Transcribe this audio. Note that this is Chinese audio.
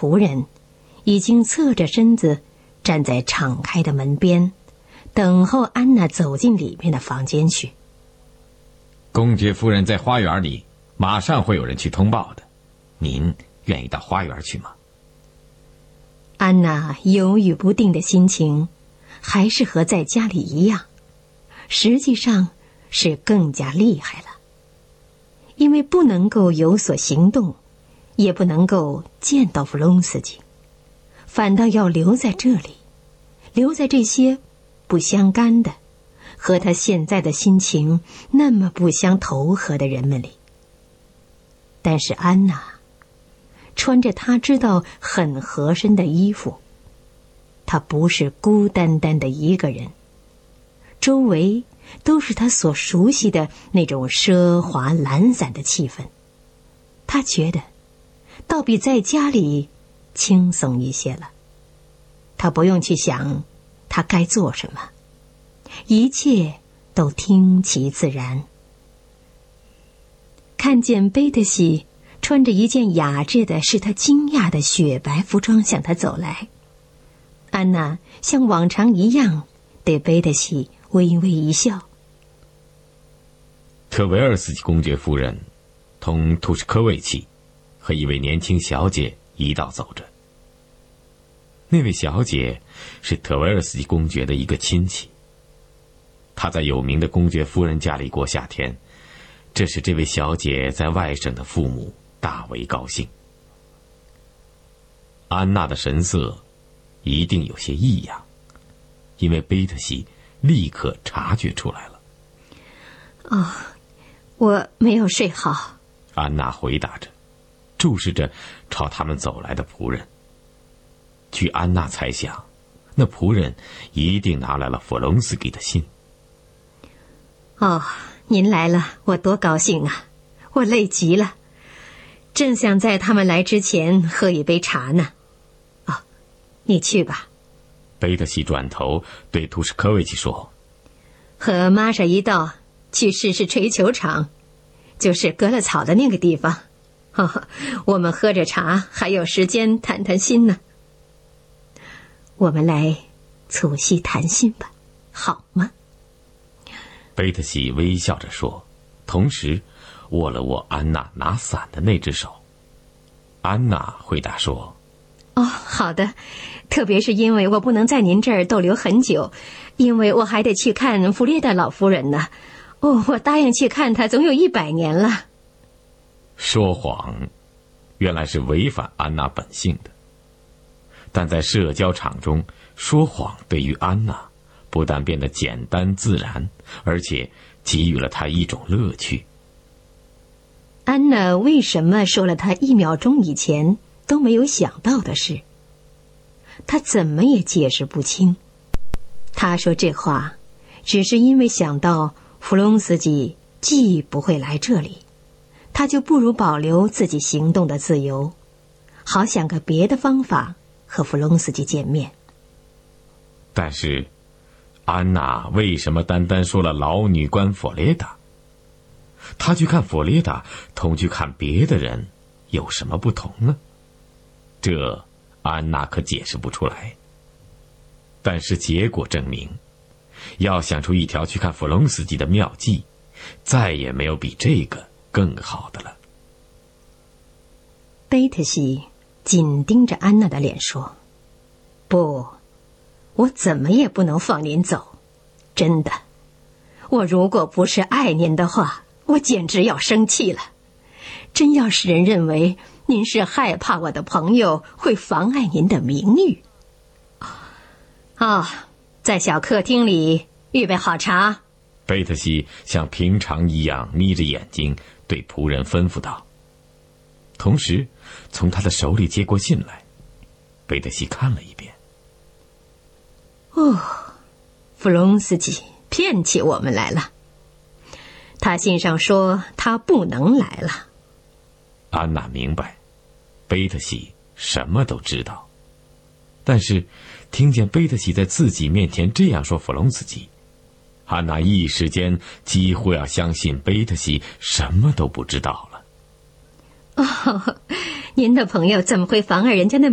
仆人已经侧着身子站在敞开的门边，等候安娜走进里面的房间去。 公爵夫人在花园里，马上会有人去通报的。您愿意到花园去吗？ 安娜犹豫不定的心情还是和在家里一样，实际上是更加厉害了。因为不能够有所行动，也不能够见到弗隆斯基，反倒要留在这里，留在这些不相干的，和他现在的心情那么不相投合的人们里。但是安娜穿着她知道很合身的衣服，她不是孤单单的一个人，周围都是她所熟悉的那种奢华懒散的气氛。她觉得倒比在家里轻松一些了。她不用去想她该做什么，一切都听其自然。看见贝特西穿着一件雅致的使她惊讶的雪白服装向她走来，安娜像往常一样对贝特西微微一笑。 特维尔斯基公爵夫人同图什科维奇和一位年轻小姐一道走着。那位小姐是特维尔斯基公爵的一个亲戚，她在有名的公爵夫人家里过夏天，这使这位小姐在外省的父母大为高兴。安娜的神色一定有些异样，因为贝特西立刻察觉出来了。 我没有睡好。 安娜回答着，注视着朝他们走来的仆人。据安娜猜想，那仆人一定拿来了弗隆斯基的信。 您来了，我多高兴啊！我累极了，正想在他们来之前喝一杯茶呢。你去吧。 贝特西转头对图什科维奇说： 和玛莎一道去试试锤球场，就是割了草的那个地方。我们喝着茶还有时间谈谈心呢。我们来促膝谈心吧，好吗？ 贝特西微笑着说，同时握了握安娜拿伞的那只手。安娜回答说： 好的，特别是因为我不能在您这儿逗留很久，因为我还得去看弗列达老夫人呢。我答应去看她总有100年了。 说谎原来是违反安娜本性的，但在社交场中，说谎对于安娜不但变得简单自然，而且给予了她一种乐趣。 安娜为什么说了她1秒钟以前都没有想到的事？她怎么也解释不清。她说这话只是因为想到弗隆斯基既不会来这里，她就不如保留自己行动的自由，好想个别的方法和弗隆斯基见面。 但是安娜为什么单单说了老女官弗列达？她去看弗列达同去看别的人有什么不同呢？这安娜可解释不出来。但是结果证明，要想出一条去看弗隆斯基的妙计，再也没有比这个更好的了。 贝特西紧盯着安娜的脸说：不，我怎么也不能放您走，真的。我如果不是爱您的话，我简直要生气了。真要使人认为您是害怕我的朋友会妨碍您的名誉。在小客厅里预备好茶。 贝特西像平常一样眯着眼睛对仆人吩咐道，同时从他的手里接过信来。贝特西看了一遍。 弗隆斯基骗起我们来了。他信上说他不能来了。 安娜明白，贝特西什么都知道，但是听见贝特西在自己面前这样说弗隆斯基，安娜一时间几乎要相信贝特西什么都不知道了。 您的朋友怎么会妨碍人家的